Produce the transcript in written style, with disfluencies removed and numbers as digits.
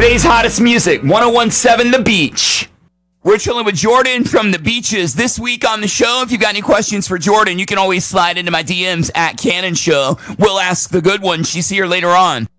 Today's hottest music, 1017 The Beach. We're chilling with Jordan from The Beaches this week on the show. If you've got any questions for Jordan, you can always slide into my DMs at Cannon Show. We'll ask the good one. She's here later on.